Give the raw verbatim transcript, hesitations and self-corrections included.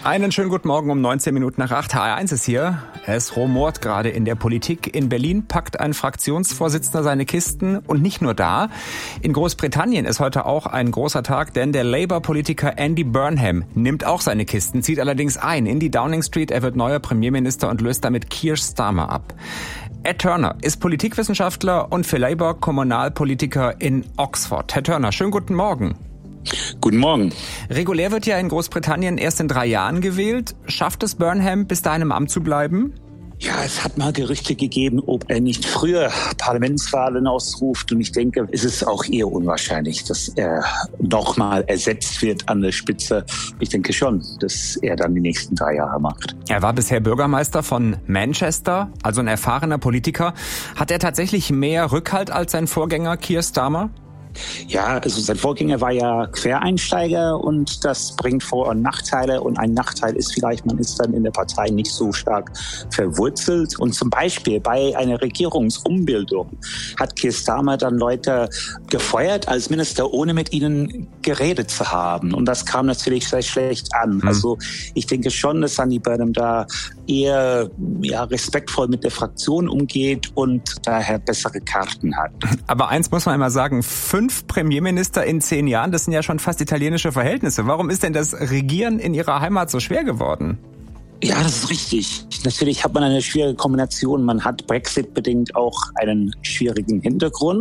Einen schönen guten Morgen um neunzehn Minuten nach acht. H R eins ist hier. Es rumort gerade in der Politik. In Berlin packt ein Fraktionsvorsitzender seine Kisten. Und nicht nur da. In Großbritannien ist heute auch ein großer Tag, denn der Labour-Politiker Andy Burnham nimmt auch seine Kisten, zieht allerdings ein in die Downing Street. Er wird neuer Premierminister und löst damit Keir Starmer ab. Ed Turner ist Politikwissenschaftler und für Labour Kommunalpolitiker in Oxford. Herr Turner, schönen guten Morgen. Guten Morgen. Regulär wird ja in Großbritannien erst in drei Jahren gewählt. Schafft es Burnham, bis dahin im Amt zu bleiben? Ja, es hat mal Gerüchte gegeben, ob er nicht früher Parlamentswahlen ausruft. Und ich denke, es ist auch eher unwahrscheinlich, dass er nochmal ersetzt wird an der Spitze. Ich denke schon, dass er dann die nächsten drei Jahre macht. Er war bisher Bürgermeister von Manchester, also ein erfahrener Politiker. Hat er tatsächlich mehr Rückhalt als sein Vorgänger Keir Starmer? Ja, also sein Vorgänger war ja Quereinsteiger und das bringt Vor- und Nachteile. Und ein Nachteil ist vielleicht, man ist dann in der Partei nicht so stark verwurzelt. Und zum Beispiel bei einer Regierungsumbildung hat Keir Starmer dann Leute gefeuert als Minister, ohne mit ihnen geredet zu haben. Und das kam natürlich sehr schlecht an. Mhm. Also ich denke schon, dass Andy Burnham da eher ja, respektvoll mit der Fraktion umgeht und daher bessere Karten hat. Aber eins muss man immer sagen, fünf Premierminister in zehn Jahren, das sind ja schon fast italienische Verhältnisse. Warum ist denn das Regieren in Ihrer Heimat so schwer geworden? Ja, das ist richtig. Natürlich hat man eine schwierige Kombination. Man hat Brexit-bedingt auch einen schwierigen Hintergrund.